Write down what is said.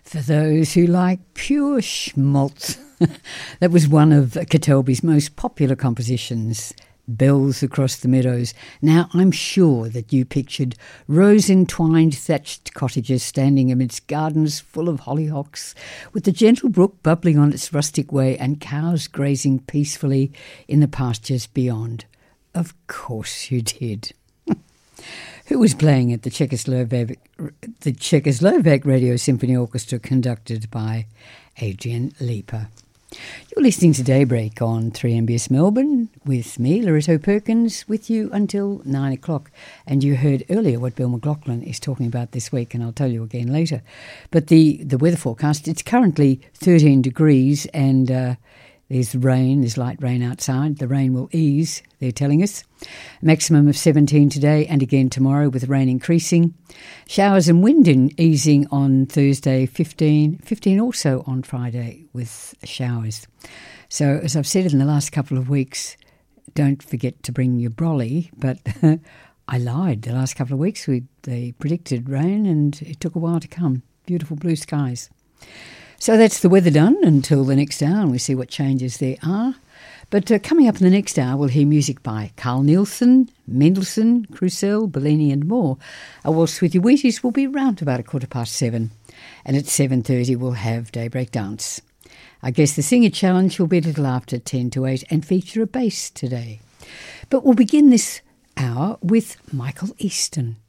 For those who like pure schmaltz. That was one of Ketelby's most popular compositions, Bells Across the Meadows. Now, I'm sure that you pictured rose-entwined thatched cottages standing amidst gardens full of hollyhocks, with the gentle brook bubbling on its rustic way and cows grazing peacefully in the pastures beyond. Of course you did. Who was playing at the Czechoslovak Radio Symphony Orchestra, conducted by Adrian Leeper. You're listening to Daybreak on 3MBS Melbourne with me, Loretto Perkins, with you until 9 o'clock. And you heard earlier what Bill McLaughlin is talking about this week, and I'll tell you again later. But the weather forecast, it's currently 13 degrees and there's rain, there's light rain outside. The rain will ease, they're telling us. Maximum of 17 today and again tomorrow, with rain increasing. Showers and wind easing on Thursday, 15 also on Friday with showers. So as I've said in the last couple of weeks, don't forget to bring your brolly. But I lied. The last couple of weeks they predicted rain and it took a while to come. Beautiful blue skies. So that's the weather done until the next hour, and we see what changes there are. But coming up in the next hour, we'll hear music by Carl Nielsen, Mendelssohn, Croussel, Bellini and more. A Waltz with Your Wheaties will be round about 7:15. And at 7:30 we'll have Daybreak Dance. I guess the Singer Challenge will be a little after 10 to 8 and feature a bass today. But we'll begin this hour with Michael Easton.